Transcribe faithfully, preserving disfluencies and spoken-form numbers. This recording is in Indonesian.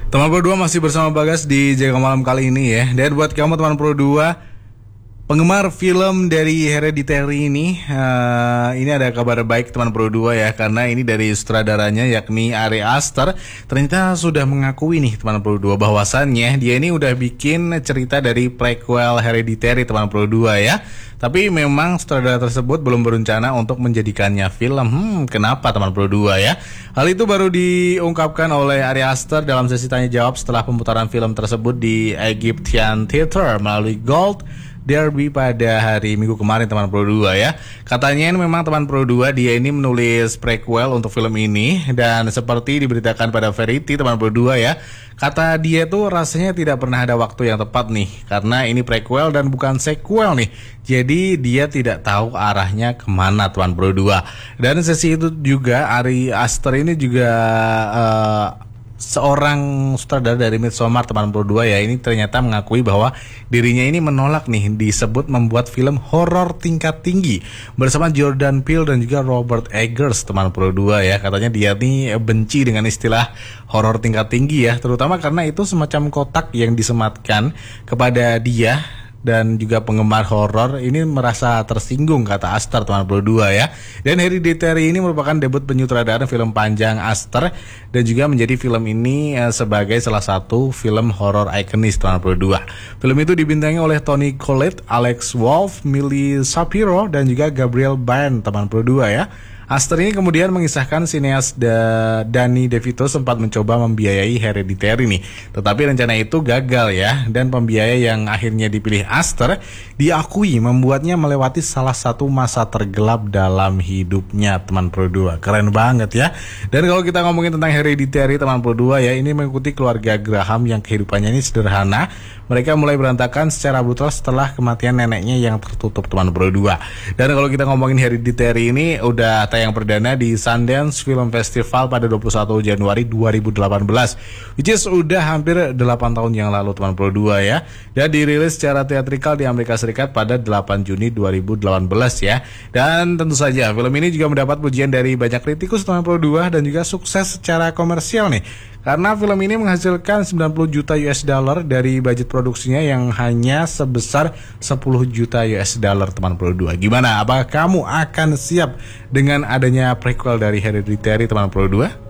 Teman Pro dua masih bersama Bagas di Jaga Malam kali ini ya. Dan buat kamu teman Pro dua penggemar film dari Hereditary ini, uh, ini ada kabar baik teman Pro dua ya, karena ini dari sutradaranya yakni Ari Aster ternyata sudah mengakui nih teman Pro dua bahwasannya dia ini udah bikin cerita dari prequel Hereditary teman Pro dua ya. Tapi memang sutradara tersebut belum berencana untuk menjadikannya film. Hmm, kenapa teman Pro dua ya? Hal itu baru diungkapkan oleh Ari Aster dalam sesi tanya jawab setelah pemutaran film tersebut di Egyptian Theater melalui Gold Derby pada hari Minggu kemarin teman Pro dua ya. Katanya ini memang teman Pro dua dia ini menulis prequel untuk film ini, dan seperti diberitakan pada Variety teman Pro dua ya, kata dia tuh rasanya tidak pernah ada waktu yang tepat nih, karena ini prequel dan bukan sequel nih. Jadi dia tidak tahu arahnya kemana teman Pro dua. Dan sesi itu juga Ari Aster ini juga uh, seorang sutradara dari Midsommar teman Pro dua ya, ini ternyata mengakui bahwa dirinya ini menolak nih disebut membuat film horor tingkat tinggi bersama Jordan Peele dan juga Robert Eggers teman Pro dua ya. Katanya dia nih benci dengan istilah horor tingkat tinggi ya, terutama karena itu semacam kotak yang disematkan kepada dia dan juga penggemar horor ini merasa tersinggung, kata Aster teman Pro dua ya. Dan Hereditary ini merupakan debut penyutradaran film panjang Aster dan juga menjadi film ini eh, sebagai salah satu film horor ikonis teman Pro dua. Film itu dibintangi oleh Toni Collette, Alex Wolff, Millie Shapiro dan juga Gabriel Byrne teman Pro dua ya. Aster ini kemudian mengisahkan sineas da Danny DeVito sempat mencoba membiayai Hereditary nih, tetapi rencana itu gagal ya, dan pembiaya yang akhirnya dipilih Aster diakui membuatnya melewati salah satu masa tergelap dalam hidupnya teman Pro dua. Keren banget ya. Dan kalau kita ngomongin tentang Hereditary teman Pro dua ya, ini mengikuti keluarga Graham yang kehidupannya ini sederhana. Mereka mulai berantakan secara brutal setelah kematian neneknya yang tertutup teman Pro dua. Dan kalau kita ngomongin Hereditary ini udah tayang perdana di Sundance Film Festival pada dua puluh satu Januari dua ribu delapan belas, which is udah hampir delapan tahun yang lalu teman Pro dua ya. Dan dirilis secara teatrikal di Amerika Serikat pada delapan Juni dua ribu delapan belas ya. Dan tentu saja film ini juga mendapat pujian dari banyak kritikus teman Pro dua dan juga sukses secara komersial nih, karena film ini menghasilkan sembilan puluh juta U S dollar dari budget produksinya yang hanya sebesar sepuluh juta U S dollar teman Pro dua. Gimana? Apakah kamu akan siap dengan adanya prequel dari Hereditary teman Pro dua?